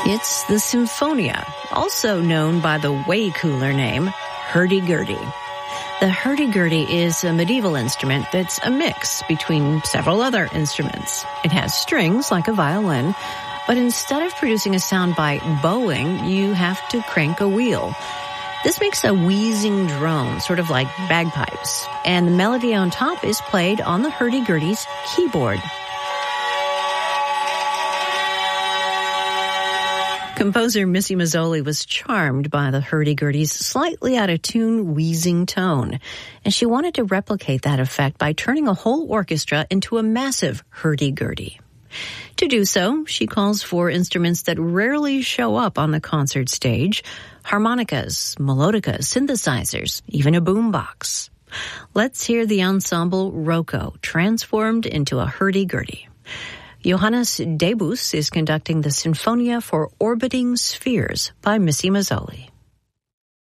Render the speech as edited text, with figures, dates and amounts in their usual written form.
It's the Sinfonia, also known by the way cooler name, hurdy-gurdy. The hurdy-gurdy is a medieval instrument that's a mix between several other instruments. It has strings like a violin, but instead of producing a sound by bowing, you have to crank a wheel. This makes a wheezing drone, sort of like bagpipes, and the melody on top is played on the hurdy-gurdy's keyboard. Composer Missy Mazzoli was charmed by the hurdy-gurdy's slightly out-of-tune wheezing tone, and she wanted to replicate that effect by turning a whole orchestra into a massive hurdy-gurdy. To do so, she calls for instruments that rarely show up on the concert stage: harmonicas, melodicas, synthesizers, even a boombox. Let's hear the ensemble Rocco transformed into a hurdy-gurdy. Johannes Debus is conducting the Sinfonia for Orbiting Spheres by Missy Mazzoli.